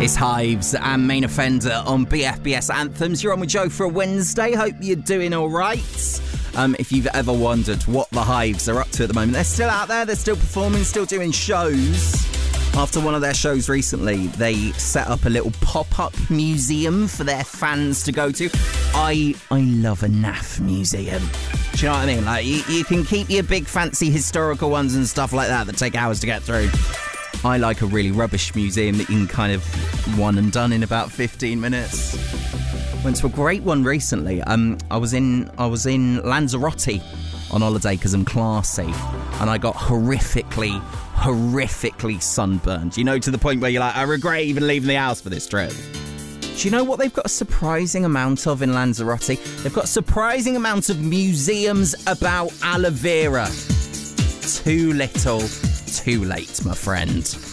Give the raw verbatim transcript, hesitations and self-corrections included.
It's Hives and Main Offender on B F B S Anthems. You're on with Joe for a Wednesday. Hope you're doing all right. Um, if you've ever wondered what the Hives are up to at the moment, they're still out there, they're still performing, still doing shows. After one of their shows recently, they set up a little pop-up museum for their fans to go to. I I love a naff museum. Do you know what I mean? Like, you, you can keep your big fancy historical ones and stuff like that that take hours to get through. I like a really rubbish museum that you can kind of one and done in about fifteen minutes. Went to a great one recently. Um, I was in I was in Lanzarote on holiday because I'm classy, and I got horrifically, horrifically sunburned. You know, to the point where you're like, I regret even leaving the house for this trip. Do you know what they've got a surprising amount of in Lanzarote? They've got a surprising amount of museums about aloe vera. Too little, too late, my friend.